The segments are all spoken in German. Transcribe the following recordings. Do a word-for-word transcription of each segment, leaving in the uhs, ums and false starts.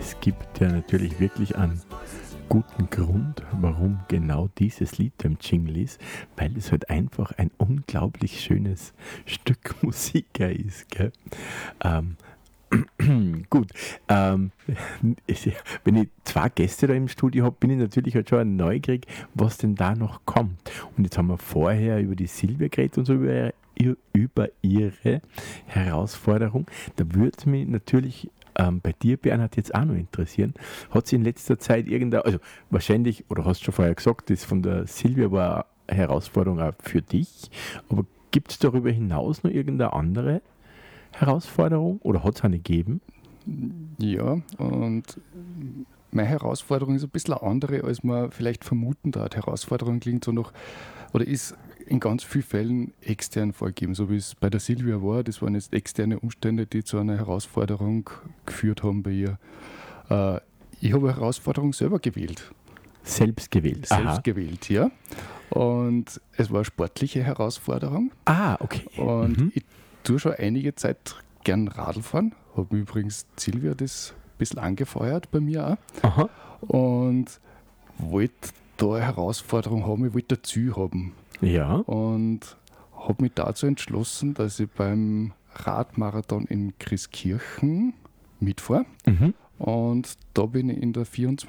es gibt ja natürlich wirklich einen guten Grund, warum genau dieses Lied beim Jingle ist, weil es halt einfach ein unglaublich schönes Stück Musik ist. Gell? Ähm, gut, ähm, ich, wenn ich zwei Gäste da im Studio habe, bin ich natürlich halt schon neugierig, was denn da noch kommt. Und jetzt haben wir vorher über die Silvia geredet und so über, über ihre Herausforderung. Da würde mich natürlich ähm, bei dir, Bernhard, jetzt auch noch interessieren. Hat sie in letzter Zeit irgendeine, also wahrscheinlich, oder hast du schon vorher gesagt, das von der Silvia war eine Herausforderung auch für dich, aber gibt es darüber hinaus noch irgendeine andere Herausforderung oder hat es eine gegeben? Ja, und meine Herausforderung ist ein bisschen eine andere, als man vielleicht vermuten darf. Herausforderung klingt so noch, oder ist in ganz vielen Fällen extern vorgegeben, so wie es bei der Silvia war. Das waren jetzt externe Umstände, die zu einer Herausforderung geführt haben bei ihr. Äh, ich habe eine Herausforderung selber gewählt. Selbst gewählt? Selbst Aha. gewählt, ja. Und es war eine sportliche Herausforderung. Ah, okay. Und Mhm. ich tue schon einige Zeit gern Radl fahren. Habe übrigens Silvia das ein bisschen angefeuert bei mir auch. Aha. Und wollte da eine Herausforderung haben, ich wollte ein Ziel haben. Ja. Und habe mich dazu entschlossen, dass ich beim Radmarathon in Christkirchen mitfahre. Mhm. Und da bin ich in der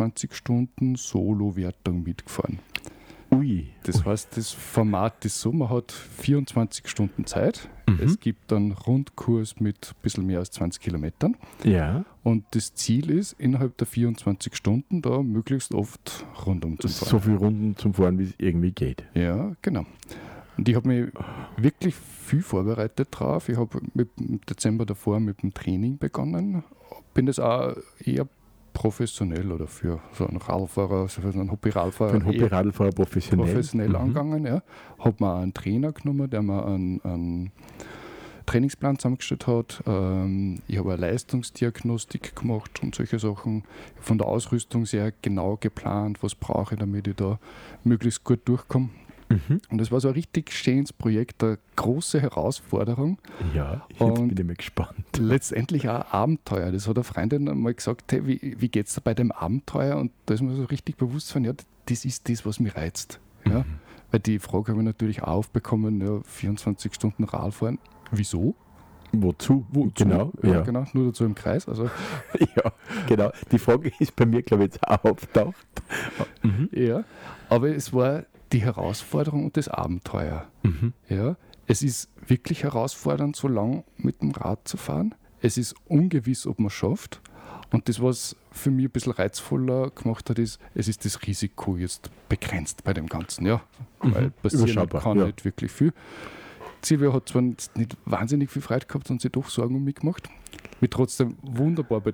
vierundzwanzig-Stunden-Solo-Wertung mitgefahren. Ui. Das Ui. heißt, das Format ist so, man hat vierundzwanzig Stunden Zeit. Mhm. Es gibt dann Rundkurs mit ein bisschen mehr als zwanzig Kilometern. Ja. Und das Ziel ist, innerhalb der vierundzwanzig Stunden da möglichst oft rundum zu fahren. So viele Runden zum Fahren, wie es irgendwie geht. Ja, genau. Und ich habe mich wirklich viel vorbereitet drauf. Ich habe im Dezember davor mit dem Training begonnen. Bin das auch eher professionell oder für so einen Radfahrer, also für einen Hobby-Radfahrer, Für einen Hobby-Radlfahrer professionell. professionell Mhm. angegangen. Ja. Habe mir auch einen Trainer genommen, der mir einen, einen Trainingsplan zusammengestellt hat. Ähm, ich habe eine Leistungsdiagnostik gemacht und solche Sachen. Von der Ausrüstung sehr genau geplant, was brauche ich, damit ich da möglichst gut durchkomme. Mhm. Und das war so ein richtig schönes Projekt, eine große Herausforderung. Ja, jetzt Und bin ich mal gespannt. Letztendlich auch ein Abenteuer. Das hat eine Freundin einmal gesagt, hey, wie, wie geht es da bei dem Abenteuer? Und da ist mir so richtig bewusst von, ja, das ist das, was mich reizt. Ja? Mhm. Weil die Frage habe ich natürlich auch aufbekommen, ja, vierundzwanzig Stunden Radfahren. Wieso? Wozu? Wozu? Genau, ja, ja. genau, nur dazu im Kreis. Also, Ja, genau. Die Frage ist bei mir, glaube ich, jetzt auch auftaucht. Mhm. ja. Aber es war die Herausforderung und das Abenteuer. Mhm. Ja. Es ist wirklich herausfordernd, so lang mit dem Rad zu fahren. Es ist ungewiss, ob man es schafft. Und das, was für mich ein bisschen reizvoller gemacht hat, ist, es ist das Risiko jetzt begrenzt bei dem Ganzen. Ja. Weil Mhm. passieren Überschaubar, kann ja. nicht wirklich viel. Silvia hat zwar nicht wahnsinnig viel Freude gehabt und sich doch Sorgen um mich gemacht. Mich trotzdem wunderbar betreut.